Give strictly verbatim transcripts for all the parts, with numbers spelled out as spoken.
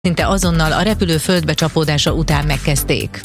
szinte azonnal a repülő földbe csapódása után megkezdték.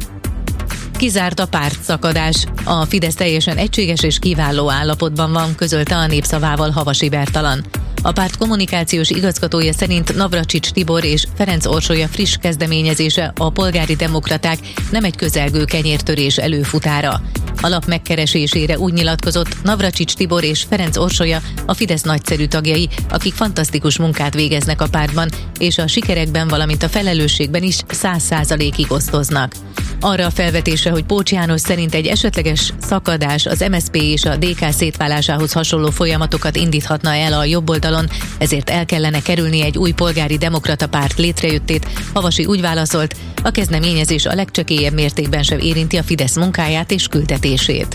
Kizárt a pártszakadás. A Fidesz teljesen egységes és kiváló állapotban van, közölte a Népszavával Havasi Bertalan. A párt kommunikációs igazgatója szerint Navracsics Tibor és Ferenc Orsolya friss kezdeményezése a polgári demokraták nem egy közelgő kenyértörés előfutára. A lap megkeresésére úgy nyilatkozott, Navracsics Tibor és Ferenc Orsolya a Fidesz nagyszerű tagjai, akik fantasztikus munkát végeznek a pártban, és a sikerekben, valamint a felelősségben is száz százalékig osztoznak. Arra a felvetésre, hogy Pócs János szerint egy esetleges szakadás az em es zé pé és a dé ká szétválásához hasonló folyamatokat indíthatna el a jobboldalon, ezért el kellene kerülni egy új polgári demokrata párt létrejöttét, Havasi úgy válaszolt, a kezdeményezés a legcsekélyebb mértékben sem érinti a Fidesz munkáját és küldetését.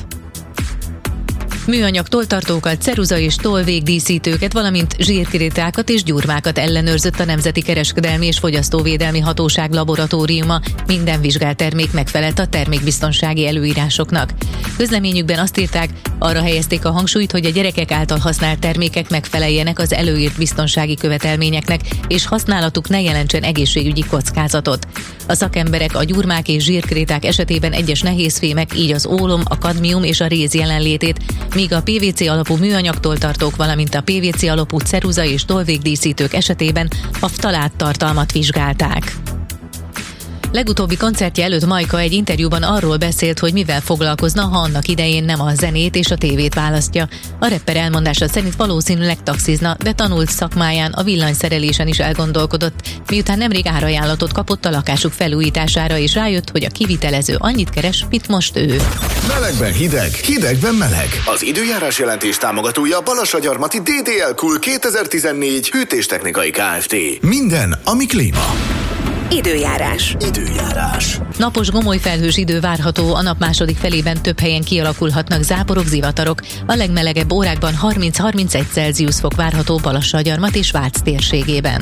Műanyag tolltartókat, ceruza és tollvégdíszítőket, valamint zsírkrétákat és gyurmákat ellenőrzött a Nemzeti Kereskedelmi és Fogyasztóvédelmi Hatóság laboratóriuma, minden vizsgált termék megfelelt a termékbiztonsági előírásoknak. Közleményükben azt írták, arra helyezték a hangsúlyt, hogy a gyerekek által használt termékek megfeleljenek az előírt biztonsági követelményeknek, és használatuk ne jelentsen egészségügyi kockázatot. A szakemberek a gyurmák és zsírkréták esetében egyes nehézfémek, így az ólom, a kadmium és a réz jelenlétét, míg a pé vé cé alapú műanyag tolltartók, valamint a pé vé cé alapú ceruza és tollvégdíszítők esetében a ftalát-tartalmat vizsgálták. Legutóbbi koncertje előtt Majka egy interjúban arról beszélt, hogy mivel foglalkozna, ha annak idején nem a zenét és a tévét választja. A rapper elmondása szerint valószínűleg taxizna, de tanult szakmáján, a villanyszerelésen is elgondolkodott, miután nemrég árajánlatot kapott a lakásuk felújítására, és rájött, hogy a kivitelező annyit keres, mint most ő. Melegben hideg, hidegben meleg. Az időjárás jelentés támogatója Balassagyarmati dé dé el Cool kétezer-tizennégy hűtéstechnikai Kft. Minden, ami klíma. Időjárás. Időjárás. Napos gomolyfelhős idő várható, a nap második felében több helyen kialakulhatnak záporok, zivatarok. A legmelegebb órákban harminc-harmincegy Celsius fok várható Balassagyarmat és Vác térségében.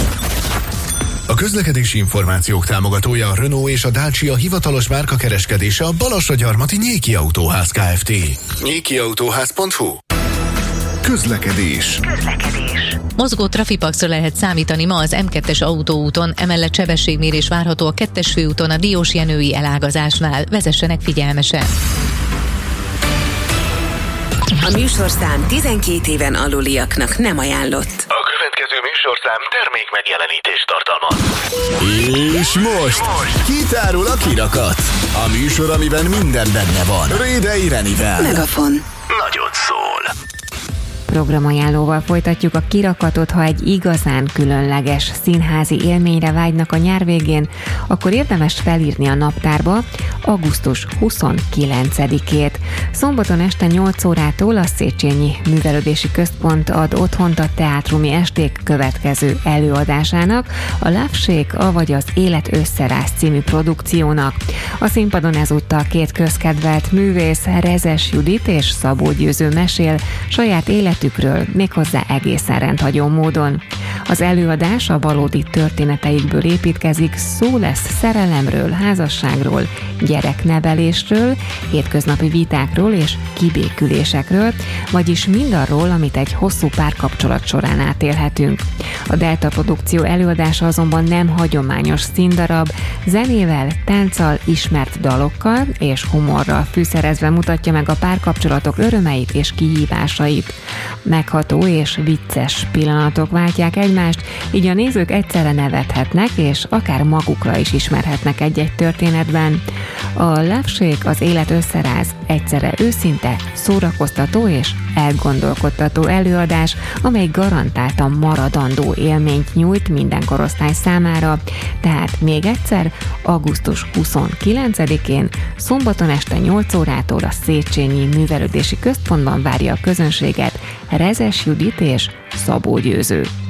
A közlekedési információk támogatója a Renault és a Dacia hivatalos márkakereskedése a Balassagyarmati Nyéki Autóház Kft. nyéki autóház pont hu. Közlekedés. Közlekedés. Mozgó trafipaxra lehet számítani ma az em kettes autóúton, emellett sebességmérés várható a kettes főúton a Diósjenői elágazásnál. Vezessenek figyelmesen! A műsorszám tizenkét éven aluliaknak nem ajánlott. A következő műsorszám termék megjelenítést tartalmaz. És most kitárul a kirakat. A műsor, amiben minden benne van. Rédei Renivel. Megafon. Nagyot szól. Programajánlóval folytatjuk a kirakatot. Ha egy igazán különleges színházi élményre vágynak a nyár végén, akkor érdemes felírni a naptárba augusztus huszonkilencedikét. Szombaton este nyolc órától a Széchenyi Művelődési Központ ad otthont a Teátrumi Esték következő előadásának, a Love Shake, avagy az Élet összeráz című produkciónak. A színpadon ezúttal két közkedvelt művész, Rezes Judit és Szabó Győző mesél saját életükről, méghozzá egészen rendhagyó módon. Az előadás a valódi történeteikből építkezik, szó lesz szerelemről, házasságról, gyereknevelésről, hétköznapi vitákról és kibékülésekről, vagyis mindarról, amit egy hosszú párkapcsolat során átélhetünk. A Delta produkció előadása azonban nem hagyományos színdarab, zenével, tánccal, ismert dalokkal és humorral fűszerezve mutatja meg a párkapcsolatok örömeit és kihívásait. Megható és vicces pillanatok váltják egymást, így a nézők egyszerre nevethetnek, és akár magukra is ismerhetnek egy-egy történetben. A Love Shake, az Élet összeráz egyszerre őszinte, szórakoztató és elgondolkodtató előadás, amely garantáltan maradandó élményt nyújt minden korosztály számára. Tehát még egyszer, augusztus huszonkilencedikén, szombaton este nyolc órától a Széchenyi Művelődési Központban várja a közönséget Rezes Judit és Szabó Győző.